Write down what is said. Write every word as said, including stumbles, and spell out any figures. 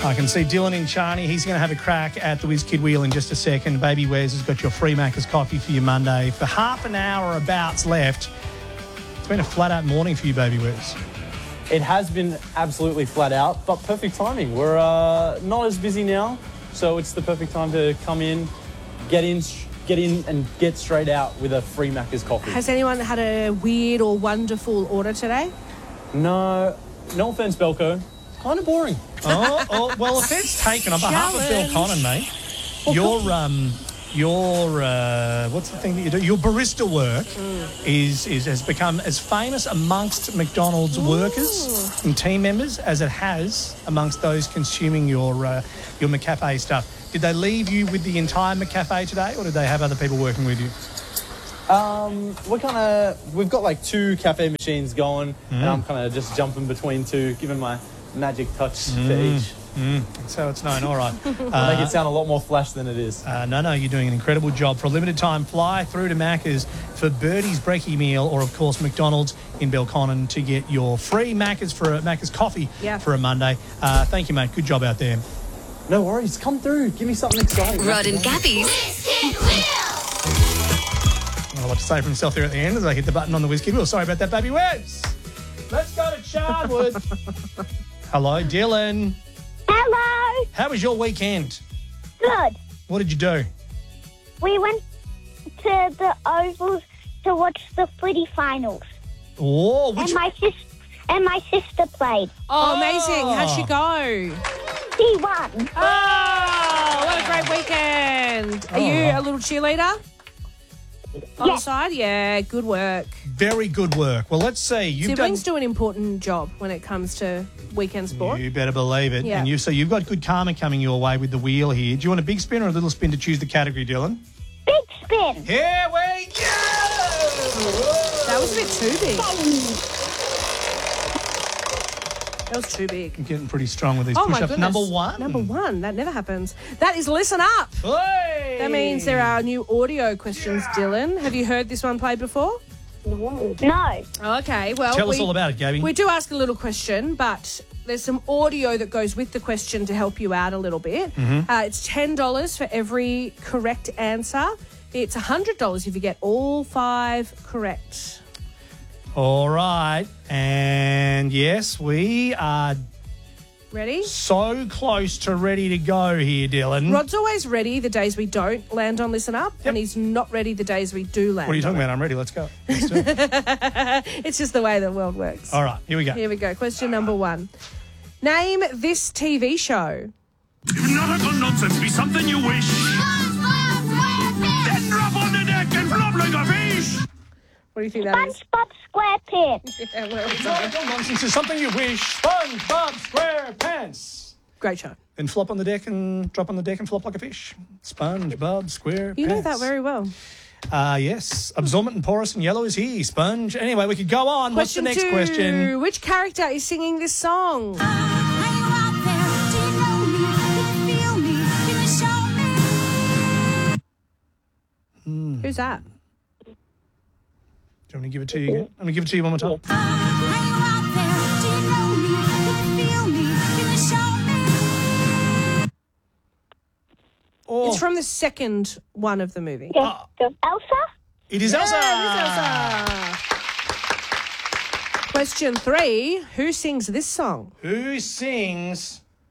I can see Dylan in Charney. He's going to have a crack at the Whiz Kid Wheel in just a second. Baby Wes has got your free Macca's coffee for your Monday. For half an hour abouts left, it's been a flat-out morning for you, Baby Wes. It has been absolutely flat out, but perfect timing. We're uh, not as busy now, so it's the perfect time to come in, get in, get in, and get straight out with a free Macca's coffee. Has anyone had a weird or wonderful order today? No, no offense, Belko. Kind of boring. Oh, oh, well, if it's taken on behalf of Bill Connon, mate, your um, your uh, what's the thing that you do? Your barista work mm. is is has become as famous amongst McDonald's Ooh. workers and team members as it has amongst those consuming your uh, your McCafe stuff. Did they leave you with the entire McCafe today, or did they have other people working with you? Um, we're kind of we've got like two cafe machines going, mm. and I'm kind of just jumping between two, giving my magic touch mm. to each. Mm. That's how it's known. All right. uh, Make it sound a lot more flash than it is. Uh, no, no, you're doing an incredible job. For a limited time, fly through to Macca's for Birdie's Brekkie meal, or of course McDonald's in Belconnen to get your free Macca's for a Macca's coffee yeah. for a Monday. Uh, thank you, mate. Good job out there. No worries. Come through. Give me something exciting. Rod and Gabby's Whiz Kid Wheel. I'll have to say for himself there at the end as I hit the button on the Whiz Kid Wheel. Sorry about that, Baby Webs. Let's go to Charnwood. Hello, Dylan. Hello. How was your weekend? Good. What did you do? We went to the Ovals to watch the footy finals. Oh, which... And my, sis- and my sister played. Oh, amazing. How'd she go? She won. Oh, what a great weekend. Are oh. you a little cheerleader? On Yes. the side? Yeah, good work. Very good work. Well, let's see. You've Siblings done... do an important job when it comes to weekend sport. You better believe it. Yeah. And you so you've got good karma coming your way with the wheel here. Do you want a big spin or a little spin to choose the category, Dylan? Big spin. Here we go! That was a bit too big. That was too big. I'm getting pretty strong with these Oh, my push-ups. goodness. Number one. Number one. That never happens. That is Listen Up. Hey! That means there are new audio questions, Dylan. Have you heard this one played before? No. Okay, well... Tell we, us all about it, Gabby. We do ask a little question, but there's some audio that goes with the question to help you out a little bit. Mm-hmm. Uh, it's ten dollars for every correct answer. It's one hundred dollars if you get all five correct. All right. And yes, we are Ready? so close to ready to go here, Dylan. Rod's always ready the days we don't land on Listen Up, Yep. and he's not ready the days we do land. What are you talking on about? I'm ready. Let's go. Let's do it. it. It's just the way the world works. All right. Here we go. Here we go. Question number one. Name this T V show. If nautical nonsense be something you wish, then drop on the deck and flop like a fish. What do you think that is? SpongeBob SquarePants. Yeah, well done. Nautical nonsense is something you wish. SpongeBob SquarePants. Great show. Then flop on the deck and drop on the deck and flop like a fish. SpongeBob SquarePants. You know that very well. Uh, yes. Absorbent and porous and yellow is he. Sponge. Anyway, we could go on. Question What's the next two. question? Which character is singing this song? Hmm. Who's that? Do you want me to give it to you again? Let me give it to you one more time. Oh, It's from the second one of the movie. Okay. Elsa? it is Elsa. Yeah, it is Elsa. Question three. Who sings this song? Who sings